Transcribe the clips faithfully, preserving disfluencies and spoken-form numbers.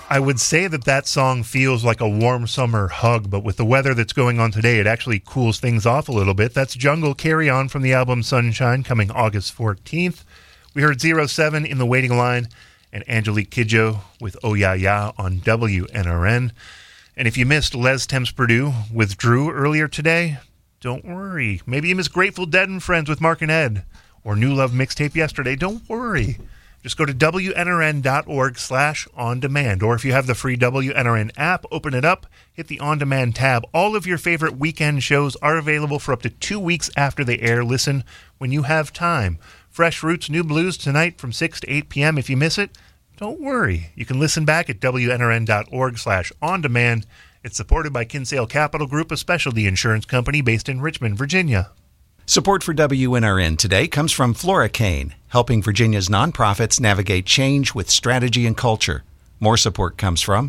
I would say that that song feels like a warm summer hug, but with the weather that's going on today, it actually cools things off a little bit. That's Jungle Carry On from the album Sunshine, coming August fourteenth. We heard Zero Seven in the Waiting Line and Angelique Kidjo with Oh Ya Ya on W N R N. And if you missed Les Temps Purdue with Drew earlier today, don't worry. Maybe you missed Grateful Dead and Friends with Mark and Ed, or New Love Mixtape yesterday. Don't worry. Just go to W N R N dot org slash on demand. Or if you have the free W N R N app, open it up, hit the On Demand tab. All of your favorite weekend shows are available for up to two weeks after they air. Listen when you have time. Fresh Roots, New Blues tonight from six to eight p.m. If you miss it, don't worry. You can listen back at W N R N dot org slash on demand. It's supported by Kinsale Capital Group, a specialty insurance company based in Richmond, Virginia. Support for W N R N today comes from Floricane, helping Virginia's nonprofits navigate change with strategy and culture. More support comes from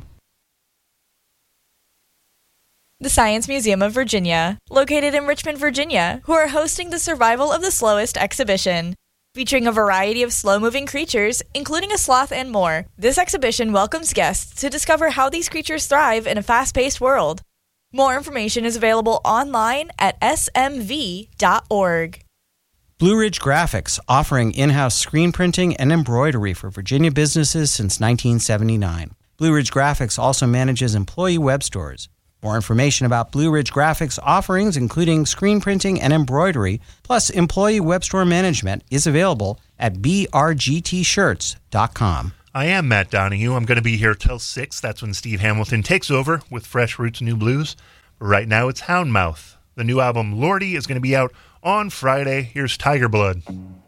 the Science Museum of Virginia, located in Richmond, Virginia, who are hosting the Survival of the Slowest exhibition, featuring a variety of slow-moving creatures, including a sloth and more. This exhibition welcomes guests to discover how these creatures thrive in a fast-paced world. More information is available online at S M V dot org. Blue Ridge Graphics, offering in-house screen printing and embroidery for Virginia businesses since nineteen seventy-nine. Blue Ridge Graphics also manages employee web stores. More information about Blue Ridge Graphics offerings, including screen printing and embroidery, plus employee web store management, is available at b r g t shirts dot com. I am Matt Donahue. I'm going to be here till six. That's when Steve Hamilton takes over with Fresh Roots, New Blues. But right now it's Houndmouth. The new album, Lordy, is going to be out on Friday. Here's Tiger Blood.